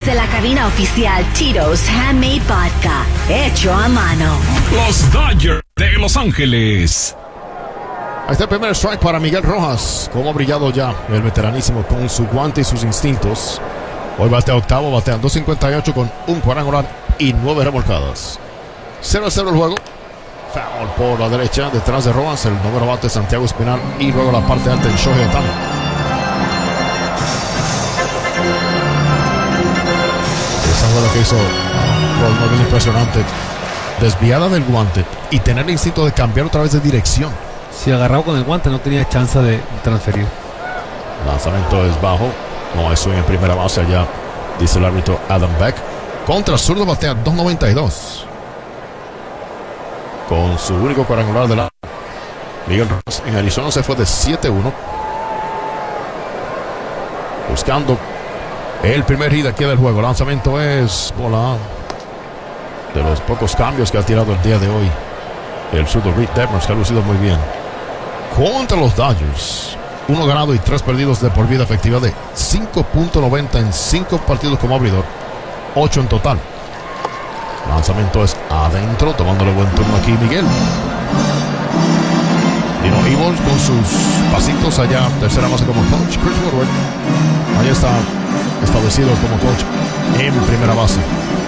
Desde la cabina oficial, Tito's Handmade Vodka, hecho a mano. Los Dodgers de Los Ángeles. Ahí está el primer strike para Miguel Rojas. Cómo ha brillado ya el veteranísimo con su guante y sus instintos. Hoy batea octavo, batea 258 con un cuadrangular y 9 remolcadas. 0-0 el juego. Foul por la derecha, detrás de Rojas, el noveno bate Santiago Espinal y luego la parte alta en Shohei Ohtani. Esa fue lo que hizo Rojas, muy impresionante. Desviada del guante y tener el instinto de cambiar otra vez de dirección. Si agarrado con el guante no tenía chance de transferir. Lanzamiento es bajo. No es swing en primera base allá, dice el árbitro Adam Beck. Contra zurdo batea 2.92. Con su único cuadrangular de la Miguel Rojas en Arizona se fue de 7-1. Buscando el primer hit aquí del juego. Lanzamiento es bola. De los pocos cambios que ha tirado el día de hoy el zurdo Reed Detmers, que ha lucido muy bien. Contra los Dodgers, 1 ganado y 3 perdidos de por vida, efectividad de 5.90 en 5 partidos como abridor, 8 en total. Lanzamiento es adentro, tomándole buen turno aquí Miguel. Dino Evil con sus pasitos allá, tercera base como coach. Chris Woodward, ahí está establecido como coach en primera base.